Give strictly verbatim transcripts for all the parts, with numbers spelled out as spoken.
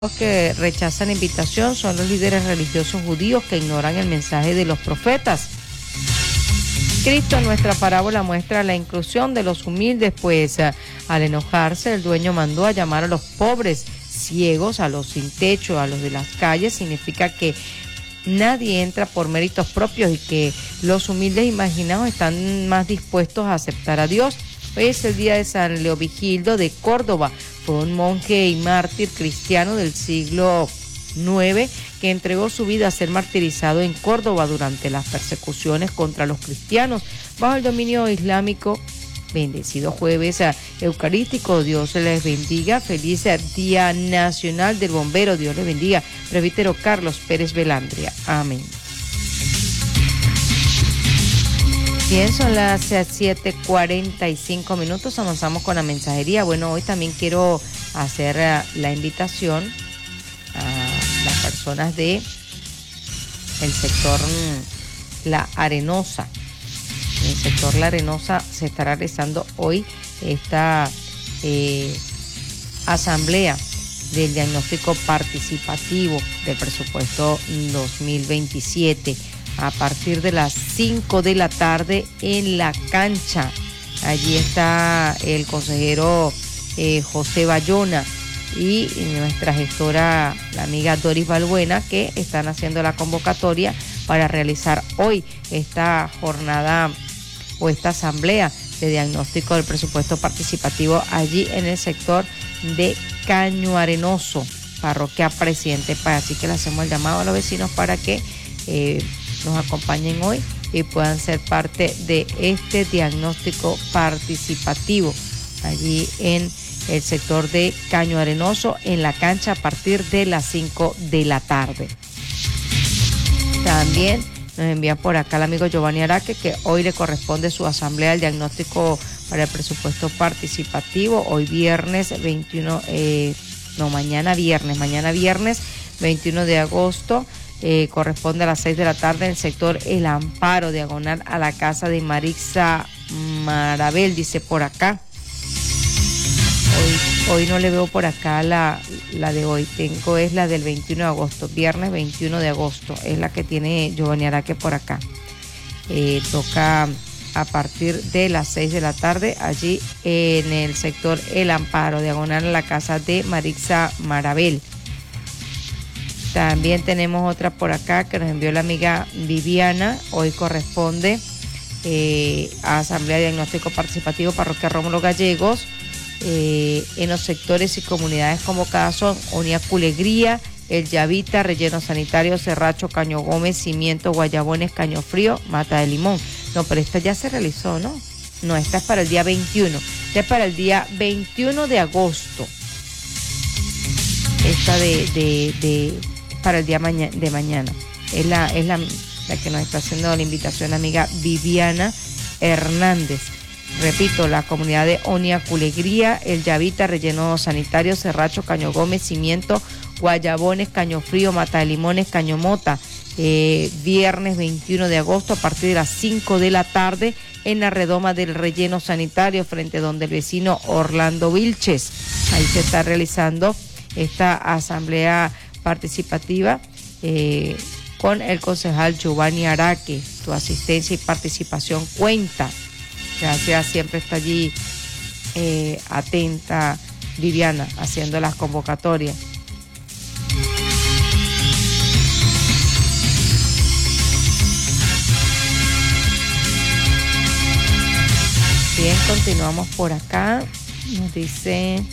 Los que rechazan la invitación son los líderes religiosos judíos que ignoran el mensaje de los profetas. Cristo en nuestra parábola muestra la inclusión de los humildes, pues al enojarse el dueño mandó a llamar a los pobres, ciegos, a los sin techo, a los de las calles. Significa que nadie entra por méritos propios y que los humildes imaginados están más dispuestos a aceptar a Dios. Hoy es el día de San Leovigildo de Córdoba. Fue un monje y mártir cristiano del siglo noveno que entregó su vida a ser martirizado en Córdoba durante las persecuciones contra los cristianos bajo el dominio islámico. Bendecido jueves eucarístico, Dios les bendiga. Feliz Día Nacional del Bombero, Dios les bendiga. Presbítero Carlos Pérez Velandria, amén. Bien, son las siete cuarenta y cinco minutos, avanzamos con la mensajería. Bueno, hoy también quiero hacer la invitación a las personas de el sector La Arenosa. En el sector La Arenosa se estará realizando hoy esta eh, asamblea del diagnóstico participativo del presupuesto dos mil veintisiete. A partir de las cinco de la tarde en la cancha. Allí está el consejero eh, José Bayona y nuestra gestora, la amiga Doris Balbuena, que están haciendo la convocatoria para realizar hoy esta jornada o esta asamblea de diagnóstico del presupuesto participativo allí en el sector de Caño Arenoso, parroquia Presidente Páez. Así que le hacemos el llamado a los vecinos para que eh, nos acompañen hoy y puedan ser parte de este diagnóstico participativo allí en el sector de Caño Arenoso, en la cancha, a partir de las cinco de la tarde. También nos envían por acá el amigo Giovanni Araque, que hoy le corresponde su asamblea del diagnóstico para el presupuesto participativo, hoy viernes veintiuno, eh, no, mañana viernes, mañana viernes veintiuno de agosto. Eh, corresponde a las seis de la tarde en el sector El Amparo, diagonal a la casa de Marixa Marabel, dice por acá. Hoy, hoy no le veo por acá la, la de hoy, tengo es la del veintiuno de agosto, viernes veintiuno de agosto, es la que tiene Giovanni Araque por acá. Eh, toca a partir de las seis de la tarde allí en el sector El Amparo, diagonal a la casa de Marixa Marabel. También tenemos otra por acá que nos envió la amiga Viviana. Hoy corresponde eh, a Asamblea de Diagnóstico Participativo Parroquia Rómulo Gallegos. Eh, en los sectores y comunidades convocadas son Onia Culegría, El Llavita, Relleno Sanitario, Cerracho, Caño Gómez, Cimiento, Guayabones, Caño Frío, Mata de Limón. No, pero esta ya se realizó, ¿no? No, esta es para el día veintiuno. Esta es para el día veintiuno de agosto. Esta de... de, de para el día maña- de mañana. Es la, es la, la que nos está haciendo la invitación la amiga Viviana Hernández. Repito, la comunidad de Onia Culegría, El Llavita, Relleno Sanitario, Cerracho, Caño Gómez, Cimiento, Guayabones, Caño Frío, Mata de Limones, Caño Mota. Eh, viernes veintiuno de agosto a partir de las cinco de la tarde en la redoma del Relleno Sanitario, frente a donde el vecino Orlando Vilches. Ahí se está realizando esta asamblea participativa eh, con el concejal Giovanni Araque. Tu asistencia y participación cuenta. Gracias, siempre está allí eh, atenta Viviana haciendo las convocatorias. Bien, continuamos por acá. Nos dice: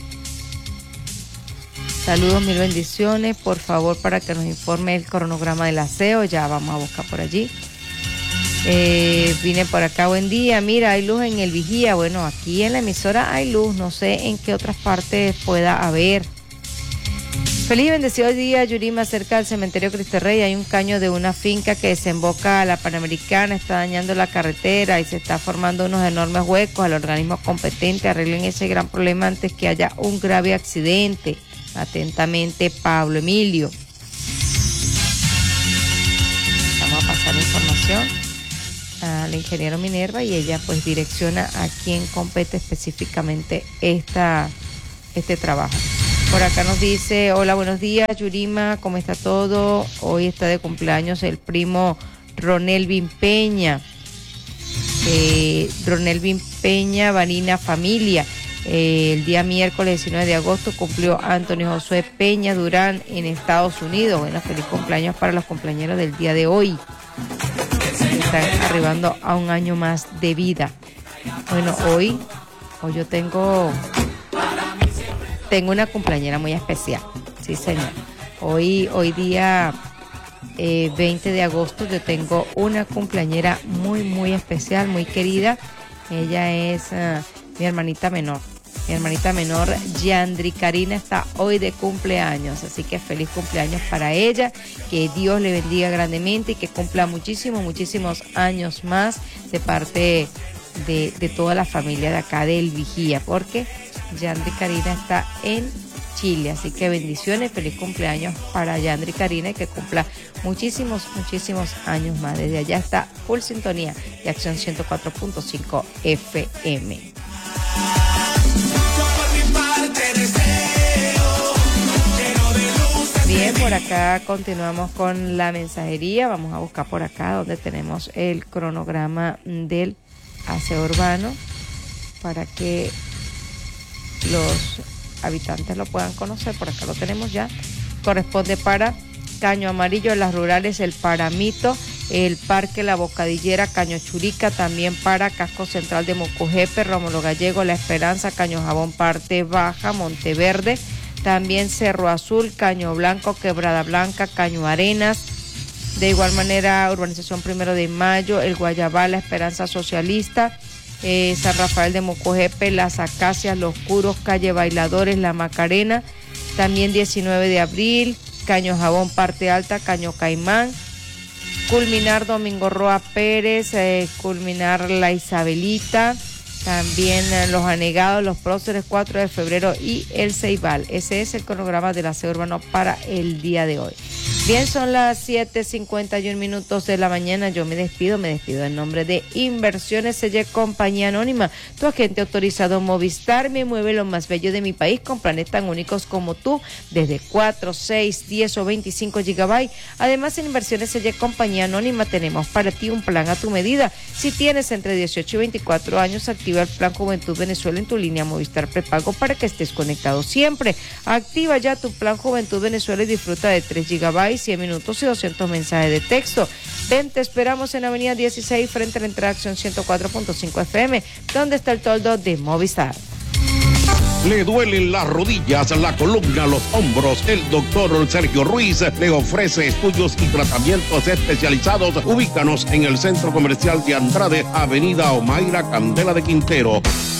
saludos, mil bendiciones, por favor, para que nos informe el cronograma del aseo. Ya vamos a buscar por allí. Eh, vine por acá, buen día. Mira, hay luz en el Vigía. Bueno, aquí en la emisora hay luz, no sé en qué otras partes pueda haber. Feliz y bendecido día, Yurima. Cerca del cementerio Cristo Rey hay un caño de una finca que desemboca a la Panamericana, está dañando la carretera y se está formando unos enormes huecos. Al organismo competente arreglen ese gran problema antes que haya un grave accidente. Atentamente, Pablo Emilio. Vamos a pasar la información al ingeniero Minerva y ella pues direcciona a quien compete específicamente esta, este trabajo. Por acá nos dice, hola, buenos días, Yurima, ¿cómo está todo? Hoy está de cumpleaños el primo Ronelvin Peña. Eh, Ronelvin Peña, Vanina Familia. Eh, el día miércoles diecinueve de agosto cumplió Antonio Josué Peña Durán en Estados Unidos. Bueno, feliz cumpleaños para los cumpleaños del día de hoy. Están arribando a un año más de vida. Bueno, hoy, hoy yo tengo, tengo una cumpleañera muy especial. Sí, señor. Hoy, hoy día eh, veinte de agosto yo tengo una cumpleañera muy, muy especial, muy querida. Ella es uh, mi hermanita menor. Mi hermanita menor, Yandri Karina, está hoy de cumpleaños, así que feliz cumpleaños para ella, que Dios le bendiga grandemente y que cumpla muchísimos, muchísimos años más de parte de, de toda la familia de acá del Vigía, porque Yandri Karina está en Chile, así que bendiciones, feliz cumpleaños para Yandri Karina y que cumpla muchísimos, muchísimos años más. Desde allá está full sintonía de Acción ciento cuatro punto cinco F M. Bien, por acá continuamos con la mensajería. Vamos a buscar por acá donde tenemos el cronograma del aseo urbano para que los habitantes lo puedan conocer. Por acá lo tenemos ya. Corresponde para Caño Amarillo, Las Rurales, El Paramito, el Parque La Bocadillera, Caño Churica, también para Casco Central de Mocojepe, Rómulo Gallego, La Esperanza, Caño Jabón, Parte Baja, Monteverde, también Cerro Azul, Caño Blanco, Quebrada Blanca, Caño Arenas, de igual manera Urbanización Primero de Mayo, El Guayabal, La Esperanza Socialista, eh, San Rafael de Mocojepe, Las Acacias, Los Curos, Calle Bailadores, La Macarena, también diecinueve de abril, Caño Jabón, Parte Alta, Caño Caimán, culminar Domingo Roa Pérez, eh, culminar La Isabelita, también eh, Los Anegados, Los Próceres, cuatro de febrero y El Ceibal. Ese es el cronograma del aseo urbano para el día de hoy. Bien, son las siete cincuenta y un minutos de la mañana. Yo me despido, me despido en nombre de Inversiones Selle Compañía Anónima, tu agente autorizado Movistar. Me mueve lo más bello de mi país con planes tan únicos como tú, desde cuatro, seis, diez o veinticinco gigabytes. Además, en Inversiones Selle Compañía Anónima tenemos para ti un plan a tu medida. Si tienes entre dieciocho y veinticuatro años, activa el plan Juventud Venezuela en tu línea Movistar Prepago para que estés conectado siempre. Activa ya tu plan Juventud Venezuela y disfruta de tres gigabytes, cien minutos y doscientos mensajes de texto. Ven, te esperamos en Avenida dieciséis frente a la entrada Acción ciento cuatro punto cinco F M, donde está el toldo de Movistar. Le duelen las rodillas, la columna, los hombros. El doctor Sergio Ruiz le ofrece estudios y tratamientos especializados. Ubícanos en el Centro Comercial de Andrade, Avenida Omaira Candela de Quintero.